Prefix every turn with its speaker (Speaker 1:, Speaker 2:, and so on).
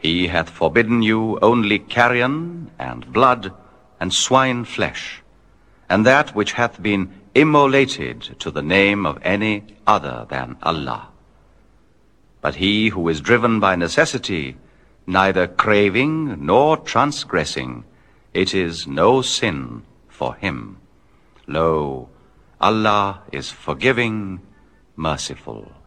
Speaker 1: He hath forbidden you only carrion and blood and swine flesh, and that which hath been immolated to the name of any other than Allah. But he who is driven by necessity, neither craving nor transgressing, it is no sin for him. Lo, Allah is forgiving, merciful.